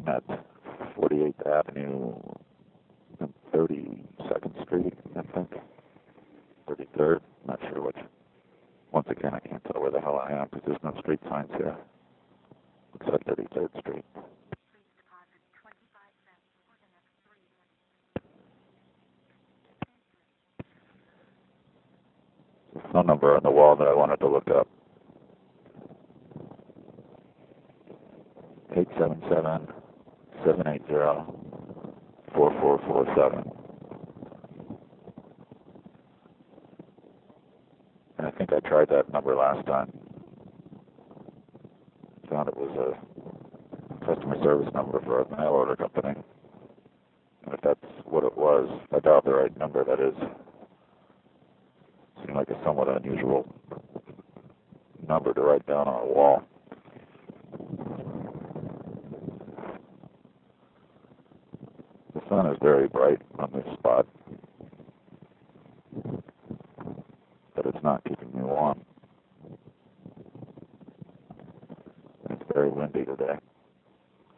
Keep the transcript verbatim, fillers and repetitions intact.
building at forty-eighth Avenue and thirty-second Street, I think. thirty-third, not sure which. Once again, I can't tell where the hell I am because there's no street signs here. Looks like thirty-third Street. There's a phone number on the wall that I wanted to look up. eight seven seven, seven eight zero, four four four seven. And I think I tried that number last time. Found it was a customer service number for a mail order company. And if that's what it was, I dialed the right number, that is. Seemed like a somewhat unusual number to write down on a wall. The sun is very bright on this spot, but it's not keeping me warm. It's very windy today.